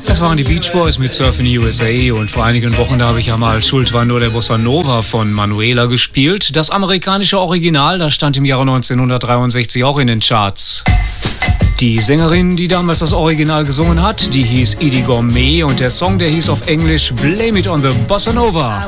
Das waren die Beach Boys mit Surf in the USA und vor einigen Wochen, da habe ich ja mal Schuld war nur der Bossa Nova von Manuela gespielt. Das amerikanische Original, das stand im Jahre 1963 auch in den Charts. Die Sängerin, die damals das Original gesungen hat, die hieß Edie Gourmet und der Song, der hieß auf Englisch Blame It on the Bossa Nova.